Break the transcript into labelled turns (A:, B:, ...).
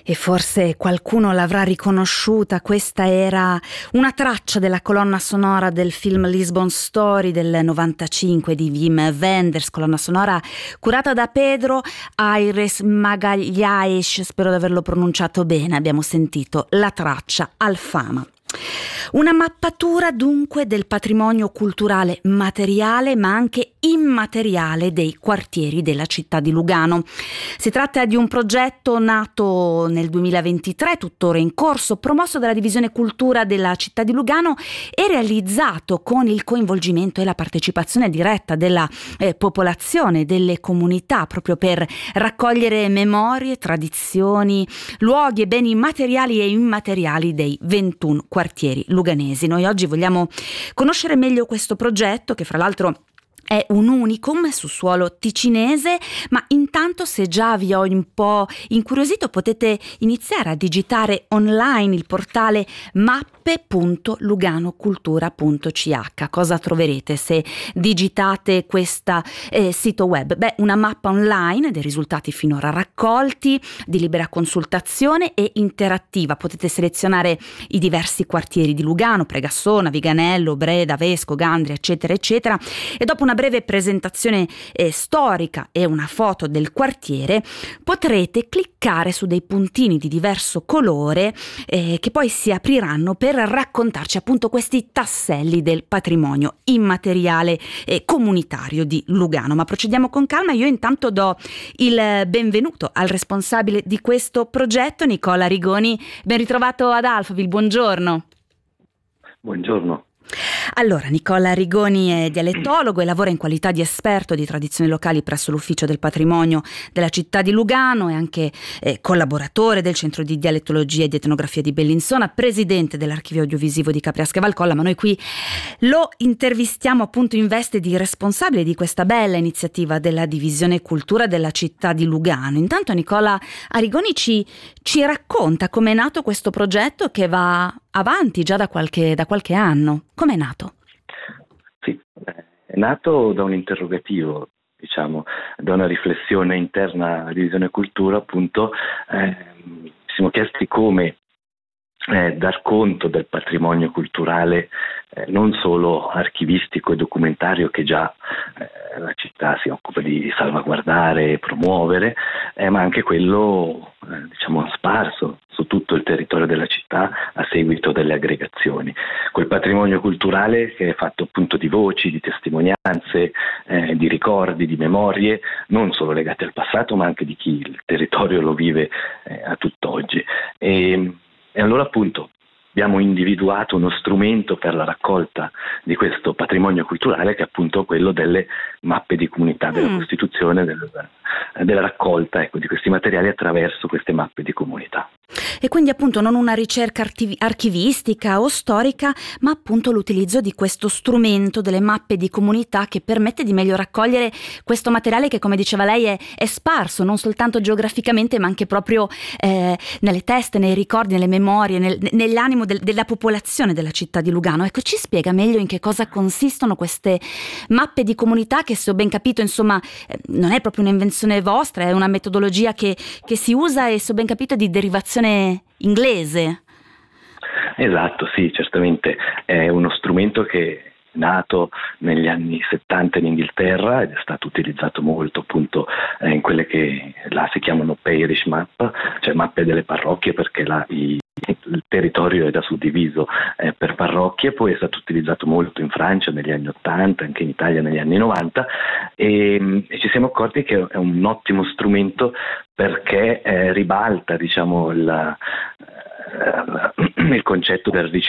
A: E forse qualcuno l'avrà riconosciuta, questa era una traccia della colonna sonora del film Lisbon Story del 95 di Wim Wenders, colonna sonora curata da Pedro Aires Magalhães, spero di averlo pronunciato bene. Abbiamo sentito la traccia Alfama. Una mappatura dunque del patrimonio culturale materiale ma anche immateriale dei quartieri della città di Lugano. Si tratta di un progetto nato nel 2023, tuttora in corso, promosso dalla Divisione Cultura della città di Lugano e realizzato con il coinvolgimento e la partecipazione diretta della popolazione, delle comunità, proprio per raccogliere memorie, tradizioni, luoghi e beni materiali e immateriali dei 21 quartieri luganesi. Noi oggi vogliamo conoscere meglio questo progetto, che fra l'altro è un unicum su suolo ticinese, ma intanto, se già vi ho un po' incuriosito, potete iniziare a digitare online il portale mappe.luganocultura.ch. Cosa troverete se digitate questo sito web? Una mappa online dei risultati finora raccolti, di libera consultazione e interattiva. Potete selezionare i diversi quartieri di Lugano: Pregassona, Viganello, Breda, Vesco, Gandria, eccetera, eccetera, e dopo una breve presentazione storica e una foto del quartiere potrete cliccare su dei puntini di diverso colore che poi si apriranno per raccontarci appunto questi tasselli del patrimonio immateriale comunitario di Lugano. Ma procediamo con calma. Io intanto do il benvenuto al responsabile di questo progetto, Nicola Rigoni. Ben ritrovato ad Alphaville, buongiorno.
B: Buongiorno.
A: Allora, Nicola Rigoni è dialettologo e lavora in qualità di esperto di tradizioni locali presso l'Ufficio del Patrimonio della città di Lugano, è anche collaboratore del Centro di Dialettologia e di Etnografia di Bellinzona, presidente dell'Archivio Audiovisivo di Capriasca e Valcolla, ma noi qui lo intervistiamo appunto in veste di responsabile di questa bella iniziativa della Divisione Cultura della città di Lugano. Intanto Nicola Rigoni ci racconta come è nato questo progetto che va avanti già da qualche anno. Come è nato?
B: Sì, è nato da un interrogativo, da una riflessione interna alla Divisione Cultura, appunto. Ci siamo chiesti come dar conto del patrimonio culturale non solo archivistico e documentario che già la città si occupa di salvaguardare e promuovere, ma anche quello sparso su tutto il territorio della città a seguito delle aggregazioni. Quel patrimonio culturale che è fatto appunto di voci, di testimonianze, di ricordi, di memorie, non solo legate al passato, ma anche di chi il territorio lo vive a tutt'oggi. E allora appunto abbiamo individuato uno strumento per la raccolta di questo patrimonio culturale, che è appunto quello delle mappe di comunità, della costituzione, della raccolta di questi materiali attraverso queste mappe di comunità.
A: E quindi appunto non una ricerca archivistica o storica, ma appunto l'utilizzo di questo strumento delle mappe di comunità che permette di meglio raccogliere questo materiale che, come diceva lei, è sparso non soltanto geograficamente ma anche proprio nelle teste, nei ricordi, nelle memorie, nell'animo della popolazione della città di Lugano. Ecco, ci spiega meglio in che cosa consistono queste mappe di comunità che, se ho ben capito, insomma, non è proprio un'invenzione vostra, è una metodologia che si usa e, se ho ben capito, di derivazione inglese.
B: Esatto, sì, certamente è uno strumento che è nato negli anni 70 in Inghilterra ed è stato utilizzato molto appunto in quelle che là si chiamano parish map, cioè mappe delle parrocchie, perché il territorio è da suddiviso per parrocchie. Poi è stato utilizzato molto in Francia negli anni 80, anche in Italia negli anni 90, e ci siamo accorti che è un ottimo strumento perché ribalta il concetto del